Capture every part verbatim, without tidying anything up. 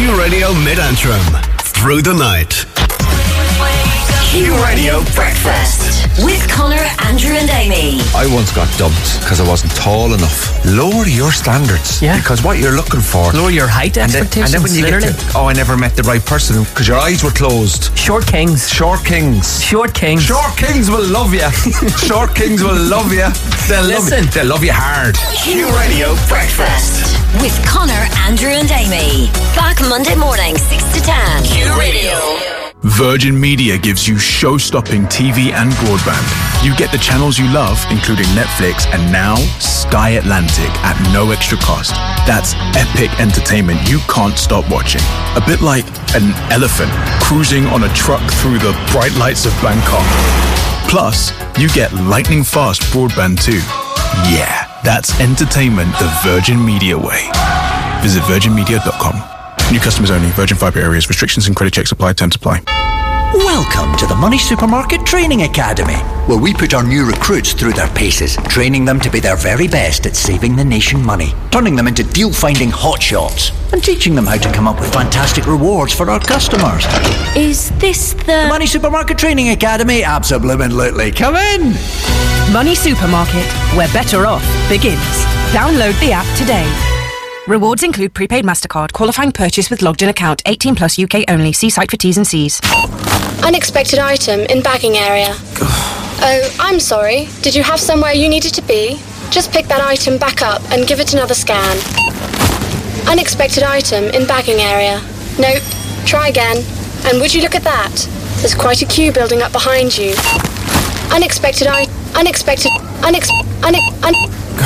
Q Radio Mid-Antrim. Through the night. Q Radio Breakfast with Connor, Andrew and Amy. I once got dumped because I wasn't tall enough. Lower your standards. Yeah. Because what you're looking for... Lower your height and then, expectations, and then when you literally. get to, oh, I never met the right person because your eyes were closed. Short kings. Short kings. Short kings. Short kings will love you. Short kings will love you. They'll Listen. love you. They'll love you hard. Q Radio Breakfast with Connor, Andrew and Amy. Back Monday morning, six to ten. Q Radio. Virgin Media gives you show-stopping T V and broadband. You get the channels you love, including Netflix and now Sky Atlantic at no extra cost. That's epic entertainment you can't stop watching. A bit like an elephant cruising on a truck through the bright lights of Bangkok. Plus, you get lightning-fast broadband too. Yeah, that's entertainment the Virgin Media way. Visit virgin media dot com. New customers only. Virgin Fibre areas. Restrictions and credit checks apply. Terms apply. Welcome to the Money Supermarket Training Academy, where we put our new recruits through their paces, training them to be their very best at saving the nation money, turning them into deal-finding hotshots, and teaching them how to come up with fantastic rewards for our customers. Is this the... The Money Supermarket Training Academy? Absolutely. Come in! Money Supermarket, where better off begins. Download the app today. Rewards include prepaid MasterCard, qualifying purchase with logged in account, eighteen plus U K only. See site for T's and C's. Unexpected item in bagging area. Oh, I'm sorry. Did you have somewhere you needed to be? Just pick that item back up and give it another scan. Unexpected item in bagging area. Nope. Try again. And would you look at that? There's quite a queue building up behind you. Unexpected I... Unexpected... Unex... Unex... Un...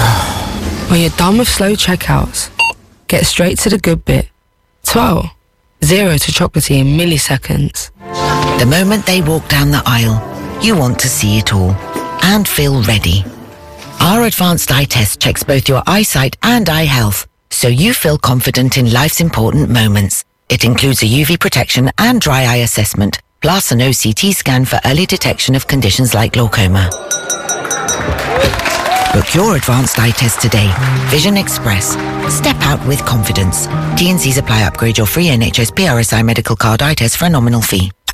When you're done with slow checkouts, get straight to the good bit. twelve. Zero to chocolatey in milliseconds. The moment they walk down the aisle, you want to see it all and feel ready. Our advanced eye test checks both your eyesight and eye health, so you feel confident in life's important moments. It includes a U V protection and dry eye assessment, plus an O C T scan for early detection of conditions like glaucoma. Book your advanced eye test today. Vision Express. Step out with confidence. T and C's apply. Upgrade your free N H S P R S I medical card eye test for a nominal fee.